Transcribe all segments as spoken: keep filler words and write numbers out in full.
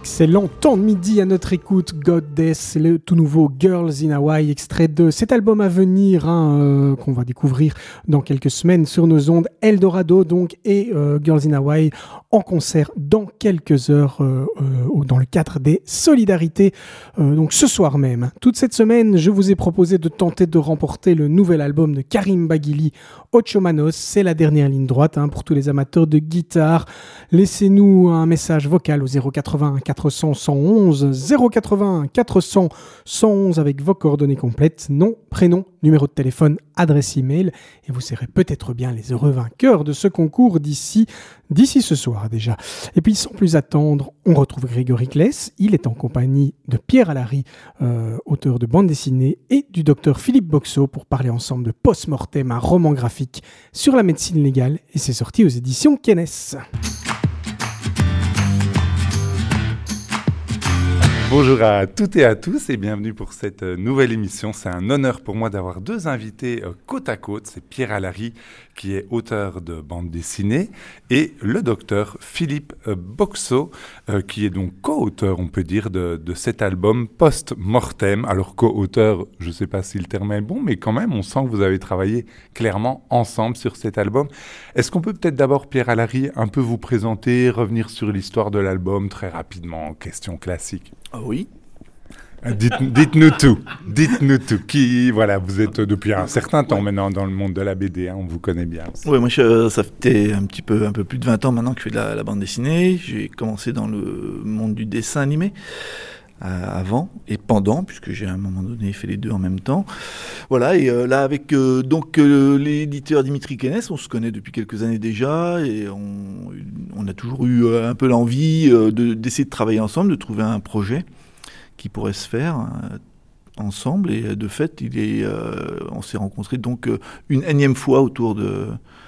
Excellent temps de midi à notre écoute. Goddess, c'est le tout nouveau Girls in Hawaii, extrait de cet album à venir hein, euh, qu'on va découvrir dans quelques semaines sur nos ondes. Eldorado donc et euh, Girls in Hawaii en concert dans quelques heures euh, euh, dans le cadre des Solidarités. Euh, donc ce soir même. Toute cette semaine, je vous ai proposé de tenter de remporter le nouvel album de Karim Baghili, Ocho Manos. C'est la dernière ligne droite hein, pour tous les amateurs de guitare. Laissez-nous un message vocal au zéro quatre-vingts quatre cents cent onze, zéro quatre-vingts quatre cents cent onze avec vos coordonnées complètes, nom, prénom, numéro de téléphone, adresse email, et vous serez peut-être bien les heureux vainqueurs de ce concours d'ici, d'ici ce soir déjà. Et puis sans plus attendre, on retrouve Grégory Kless. Il est en compagnie de Pierre Alary, euh, auteur de bande dessinée, et du docteur Philippe Boxo pour parler ensemble de Post-Mortem, un roman graphique sur la médecine légale, et c'est sorti aux éditions Kennes. Bonjour à toutes et à tous et bienvenue pour cette nouvelle émission. C'est un honneur pour moi d'avoir deux invités côte à côte. C'est Pierre Alary qui est auteur de bande dessinée et le docteur Philippe Boxo euh, qui est donc co-auteur, on peut dire, de, de cet album Post-Mortem. Alors co-auteur, je ne sais pas si le terme est bon, mais quand même on sent que vous avez travaillé clairement ensemble sur cet album. Est-ce qu'on peut peut-être d'abord, Pierre Alary, un peu vous présenter, revenir sur l'histoire de l'album très rapidement, question classique? Ah oui. Dites, dites-nous tout, dites-nous tout. Qui, voilà, vous êtes depuis un certain temps ouais. maintenant dans le monde de la B D, hein, on vous connaît bien. Oui, moi je, ça fait un petit peu, un peu plus de vingt ans maintenant que je fais de la, la bande dessinée. J'ai commencé dans le monde du dessin animé euh, avant et pendant, puisque j'ai à un moment donné fait les deux en même temps. Voilà, et euh, là avec euh, donc euh, l'éditeur Dimitri Kennes, on se connaît depuis quelques années déjà et on, on a toujours eu un peu l'envie euh, de, d'essayer de travailler ensemble, de trouver un projet qui pourrait se faire euh, ensemble. Et de fait, il est, euh, on s'est rencontrés donc euh, une énième fois autour de,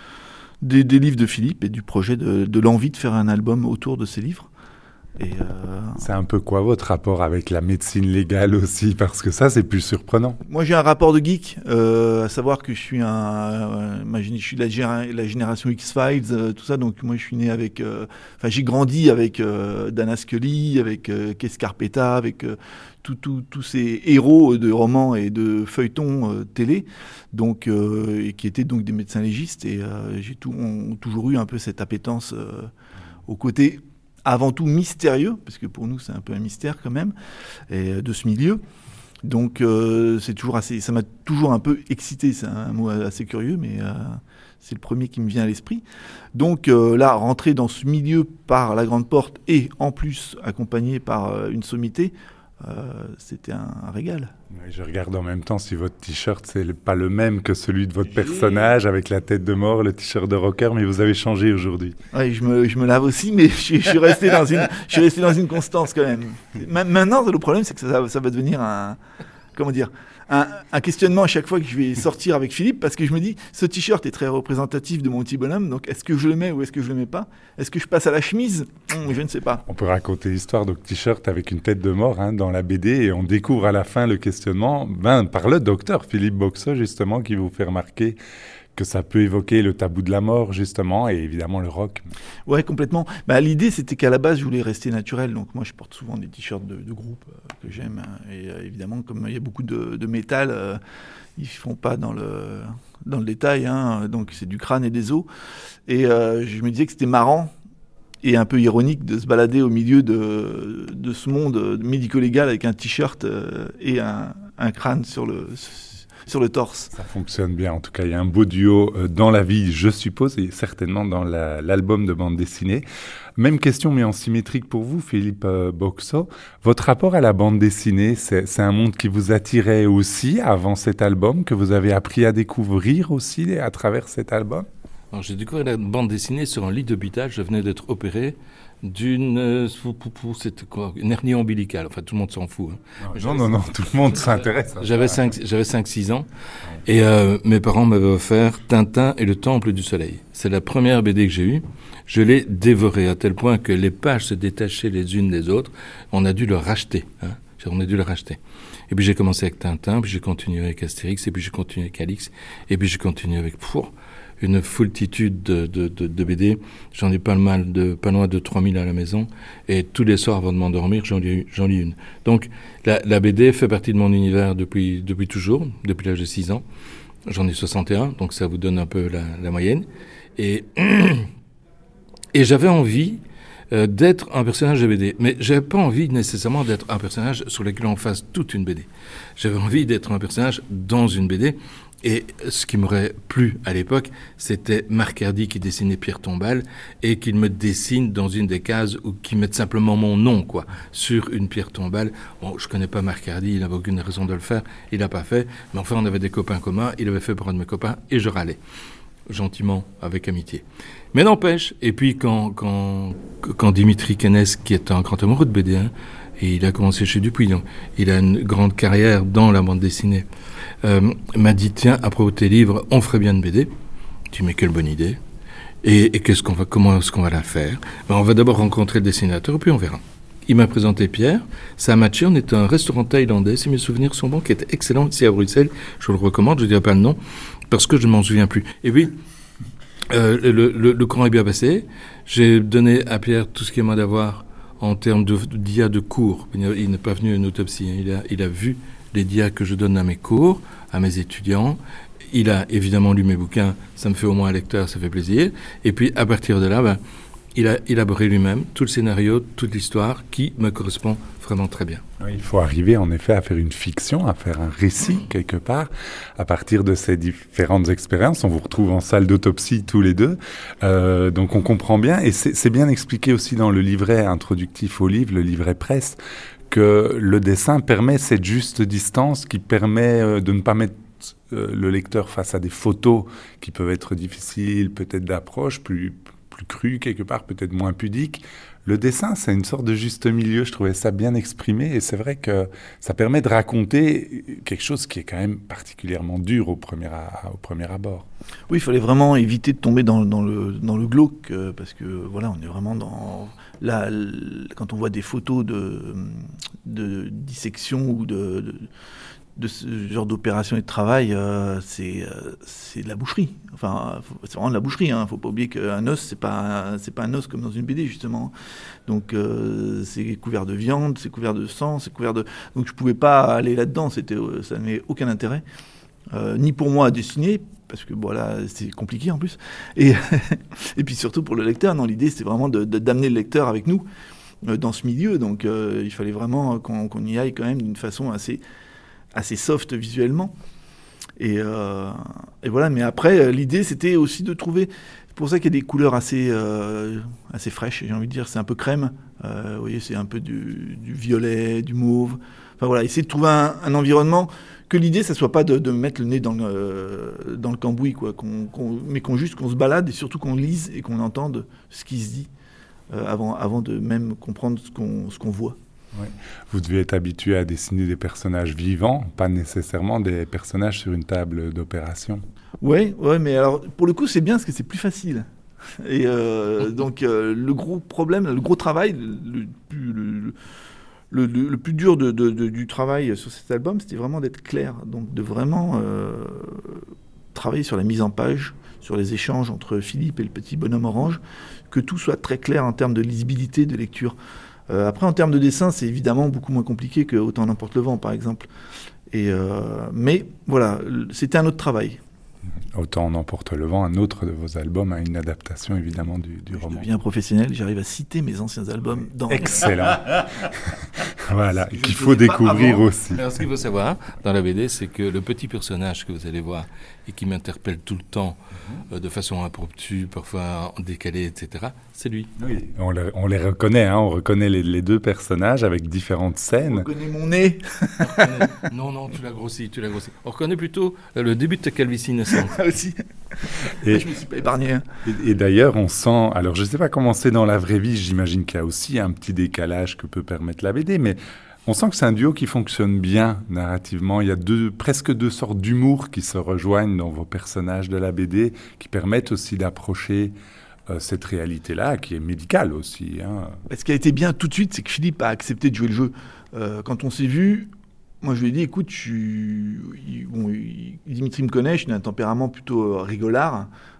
des, des livres de Philippe et du projet de, de l'envie de faire un album autour de ces livres. Et euh... C'est un peu quoi votre rapport avec la médecine légale aussi? Parce que ça, c'est plus surprenant. Moi, j'ai un rapport de geek, euh, à savoir que je suis un, euh, imaginez, je suis de la, géra- la génération X-Files, euh, tout ça. Donc moi, je suis né avec, enfin, euh, j'ai grandi avec euh, Dana Scully, avec euh, Kay Scarpetta, avec euh, tous tout, tout ces héros de romans et de feuilletons euh, télé, donc euh, et qui étaient donc des médecins légistes. Et euh, j'ai tout, on, toujours eu un peu cette appétence euh, au côté avant tout mystérieux, parce que pour nous c'est un peu un mystère quand même, et de ce milieu. Donc euh, c'est toujours assez, ça m'a toujours un peu excité, c'est un mot assez curieux, mais euh, c'est le premier qui me vient à l'esprit. Donc euh, là, rentrer dans ce milieu par la grande porte et en plus accompagné par euh, une sommité, euh, c'était un, un régal. Oui, je regarde en même temps si votre t-shirt c'est pas le même que celui de votre personnage avec la tête de mort, le t-shirt de rocker, mais vous avez changé aujourd'hui. Oui, je me, je me lave aussi, mais je, je suis resté dans une, je suis resté dans une constance quand même. Maintenant, le problème c'est que ça, ça va devenir un, comment dire, un, un questionnement à chaque fois que je vais sortir avec Philippe, parce que je me dis, ce t-shirt est très représentatif de mon petit bonhomme, donc est-ce que je le mets ou est-ce que je le mets pas? Est-ce que je passe à la chemise? hum, Je ne sais pas. On peut raconter l'histoire de t-shirt avec une tête de mort hein, dans la B D, et on découvre à la fin le questionnement ben, par le docteur Philippe Boxo, justement, qui vous fait remarquer que ça peut évoquer le tabou de la mort, justement, et évidemment le rock. Ouais, complètement. Bah, l'idée, c'était qu'à la base, je voulais rester naturel. Donc moi, je porte souvent des t-shirts de, de groupe euh, que j'aime. Et euh, évidemment, comme il y a beaucoup de, de métal, euh, ils ne font pas dans le, dans le détail. Hein, donc c'est du crâne et des os. Et euh, je me disais que c'était marrant et un peu ironique de se balader au milieu de, de ce monde médico-légal avec un t-shirt euh, et un, un crâne sur le... sur le torse. Ça fonctionne bien, en tout cas il y a un beau duo euh, dans la vie, je suppose, et certainement dans la, l'album de bande dessinée. Même question mais en symétrique pour vous, Philippe euh, Boxo. Votre rapport à la bande dessinée, c'est, c'est un monde qui vous attirait aussi avant cet album, que vous avez appris à découvrir aussi à travers cet album? Alors, j'ai découvert la bande dessinée sur un lit d'hôpital, je venais d'être opéré d'une euh, c'était quoi, une hernie ombilicale, enfin tout le monde s'en fout. Hein. Non, non, non, non, tout le monde s'intéresse. J'avais cinq, j'avais cinq six ans et euh, mes parents m'avaient offert Tintin et le Temple du Soleil. C'est la première B D que j'ai eue. Je l'ai dévorée à tel point que les pages se détachaient les unes des autres. On a dû le racheter. Hein. On a dû le racheter. Et puis j'ai commencé avec Tintin, puis j'ai continué avec Astérix, et puis j'ai continué avec Alix, et puis j'ai continué avec... Pfff, une foultitude de, de, de, de B D. J'en ai pas le mal de pas loin de trois mille à la maison. Et tous les soirs avant de m'endormir, j'en lis, j'en lis une. Donc la, la B D fait partie de mon univers depuis, depuis toujours, depuis l'âge de six ans. J'en ai soixante et un, donc ça vous donne un peu la, la moyenne. Et, et j'avais envie euh, d'être un personnage de B D. Mais j'avais pas envie nécessairement d'être un personnage sur lequel on fasse toute une B D. J'avais envie d'être un personnage dans une B D. Et ce qui m'aurait plu à l'époque, c'était Marc Hardy qui dessinait Pierre Tombal et qu'il me dessine dans une des cases ou qu'il mette simplement mon nom, quoi, sur une Pierre Tombal. Bon, je connais pas Marc Hardy, il n'avait aucune raison de le faire, il l'a pas fait. Mais enfin, on avait des copains communs, il avait fait pour un de mes copains et je râlais. Gentiment, avec amitié. Mais n'empêche, et puis quand, quand, quand Dimitri Kennes, qui est un grand amoureux de B D, hein, et il a commencé chez Dupuis, donc il a une grande carrière dans la bande dessinée, euh, m'a dit, tiens, à propos de tes livres, on ferait bien une B D. Je dis, mais quelle bonne idée. Et, et qu'est-ce qu'on va, comment est-ce qu'on va la faire? Ben, on va d'abord rencontrer le dessinateur, puis on verra. Il m'a présenté Pierre, ça a matché, on était à un restaurant thaïlandais, si mes souvenirs sont bons, qui était excellent ici à Bruxelles, je vous le recommande, je ne dirai pas le nom, parce que je ne m'en souviens plus. Et puis, euh, le, le, le courant est bien passé, j'ai donné à Pierre tout ce qu'il m'a d'avoir en termes de, de dia de cours. Il n'est pas venu à une autopsie, il a, il a vu les dias que je donne à mes cours, à mes étudiants. Il a évidemment lu mes bouquins, ça me fait au moins un lecteur, ça fait plaisir. Et puis, à partir de là, ben, il a élaboré lui-même tout le scénario, toute l'histoire qui me correspond vraiment très bien. Oui, il faut arriver en effet à faire une fiction, à faire un récit quelque part, à partir de ces différentes expériences. On vous retrouve en salle d'autopsie tous les deux, euh, donc on comprend bien, et c'est, c'est bien expliqué aussi dans le livret introductif au livre, le livret presse, que le dessin permet cette juste distance qui permet euh, de ne pas mettre euh, le lecteur face à des photos qui peuvent être difficiles, peut-être d'approche, plus, plus crues quelque part, peut-être moins pudiques. Le dessin, c'est une sorte de juste milieu, je trouvais ça bien exprimé, et c'est vrai que ça permet de raconter quelque chose qui est quand même particulièrement dur au premier, à, au premier abord. Oui, il fallait vraiment éviter de tomber dans, dans, le, dans le glauque, euh, parce que voilà, on est vraiment dans... Là, quand on voit des photos de, de dissection ou de, de, de ce genre d'opération et de travail, euh, c'est, euh, c'est de la boucherie. Enfin, c'est vraiment de la boucherie. Il hein. ne faut pas oublier qu'un os, c'est pas, c'est pas un os comme dans une B D, justement. Donc, euh, c'est couvert de viande, c'est couvert de sang, c'est couvert de... Donc, je ne pouvais pas aller là-dedans. C'était, ça n'avait aucun intérêt. Euh, ni pour moi à dessiner, parce que voilà, c'est compliqué en plus. Et, et puis surtout pour le lecteur, non, l'idée c'était vraiment de, de, d'amener le lecteur avec nous euh, dans ce milieu. Donc euh, il fallait vraiment qu'on, qu'on y aille quand même d'une façon assez, assez soft visuellement. Et, euh, et voilà, mais après, l'idée c'était aussi de trouver. C'est pour ça qu'il y a des couleurs assez, euh, assez fraîches, j'ai envie de dire, c'est un peu crème. Euh, vous voyez, c'est un peu du, du violet, du mauve. Enfin voilà, essayer de trouver un, un environnement. Que l'idée, ça soit pas de, de mettre le nez dans le, euh, dans le cambouis, quoi, qu'on, qu'on, mais qu'on juste qu'on se balade et surtout qu'on lise et qu'on entende ce qui se dit euh, avant, avant de même comprendre ce qu'on, ce qu'on voit. Ouais. Vous devez être habitué à dessiner des personnages vivants, pas nécessairement des personnages sur une table d'opération. Oui, ouais, mais alors pour le coup, c'est bien parce que c'est plus facile. Et euh, donc euh, le gros problème, le gros travail, le, le, le Le, le, le plus dur de, de, de, du travail sur cet album, c'était vraiment d'être clair, donc de vraiment euh, travailler sur la mise en page, sur les échanges entre Philippe et le petit bonhomme orange, que tout soit très clair en termes de lisibilité, de lecture. Euh, après, en termes de dessin, c'est évidemment beaucoup moins compliqué que Autant n'emporte le vent, par exemple. Et, euh, mais voilà, c'était un autre travail. Autant on emporte le vent, un autre de vos albums a une adaptation évidemment du, du roman. Je deviens professionnel, j'arrive à citer mes anciens albums dans... Excellent. Voilà, qu'il faut découvrir aussi. Alors ce qu'il faut savoir dans la B D, c'est que le petit personnage que vous allez voir et qui m'interpelle tout le temps, mm-hmm. euh, de façon impromptue, parfois décalée, et cetera, c'est lui. Oui, on, le, on les reconnaît, hein, on reconnaît les, les deux personnages avec différentes scènes. On reconnaît mon nez. reconnaît... Non, non, tu l'as grossi, tu l'as grossi. On reconnaît plutôt euh, le début de ta calvitie naissante. Aussi. Et, je ne me suis pas épargné. Hein. Et, et d'ailleurs, on sent... Alors, je ne sais pas comment c'est dans la vraie vie, j'imagine qu'il y a aussi un petit décalage que peut permettre la B D, mais on sent que c'est un duo qui fonctionne bien narrativement. Il y a deux, presque deux sortes d'humour qui se rejoignent dans vos personnages de la B D, qui permettent aussi d'approcher euh, cette réalité-là, qui est médicale aussi. Hein. Ce qui a été bien tout de suite, c'est que Philippe a accepté de jouer le jeu. Euh, quand on s'est vu... Moi, je lui ai dit, écoute, je suis... bon, Dimitri me connaît, je suis d'un tempérament plutôt rigolard.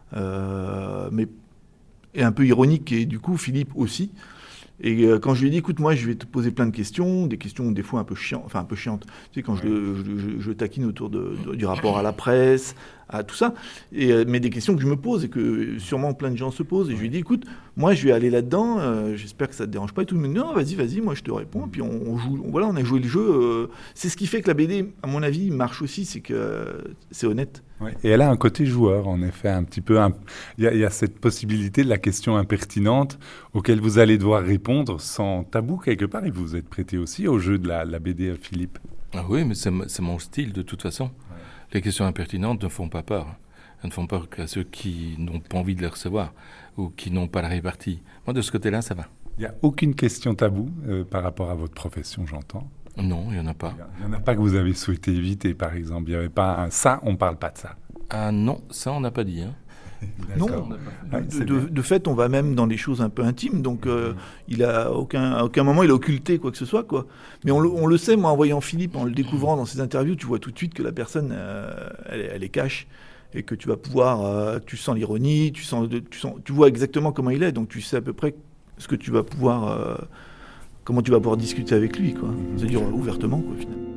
euh, mais et un peu ironique, et du coup, Philippe aussi. Et euh, quand je lui ai dit, écoute, moi, je vais te poser plein de questions, des questions des fois un peu chiantes, enfin un peu chiantes, tu sais, quand je, le, je, je, je taquine autour de, de, du rapport à la presse, à tout ça, et, euh, mais des questions que je me pose et que sûrement plein de gens se posent. Et je lui ai dit, écoute, moi, je vais aller là-dedans, euh, j'espère que ça te dérange pas. Et tout le monde me dit, non, vas-y, vas-y, moi, je te réponds. Et puis on, on joue, on, voilà, on a joué le jeu. Euh, c'est ce qui fait que la B D, à mon avis, marche aussi, c'est que euh, c'est honnête. Ouais. Et elle a un côté joueur, en effet, un petit peu. Un... Il, y a, il y a cette possibilité de la question impertinente auquel vous allez devoir répondre sans tabou quelque part. Et vous vous êtes prêté aussi au jeu de la, la B D, Philippe. Ah oui, mais c'est, c'est mon style de toute façon. Ouais. Les questions impertinentes ne font pas peur. Elles ne font peur qu'à ceux qui n'ont pas envie de les recevoir ou qui n'ont pas la répartie. Moi, de ce côté-là, ça va. Il n'y a aucune question taboue euh, par rapport à votre profession, j'entends. Non, il n'y en a pas. Il n'y en a pas que vous avez souhaité éviter, par exemple. Il n'y avait pas un ça, on ne parle pas de ça. Ah non, ça, on n'a pas dit. Hein. Non, de, de, de fait, on va même dans les choses un peu intimes. Donc, euh, il a aucun, à aucun moment, il a occulté quoi que ce soit, quoi. Mais on le, on le sait, moi, en voyant Philippe, en le découvrant dans ses interviews, tu vois tout de suite que la personne, euh, elle, elle est cash. Et que tu vas pouvoir, euh, tu sens l'ironie, tu sens, tu sens, tu vois exactement comment il est, donc tu sais à peu près ce que tu vas pouvoir, euh, comment tu vas pouvoir discuter avec lui, quoi. C'est-à-dire ouvertement, quoi, finalement.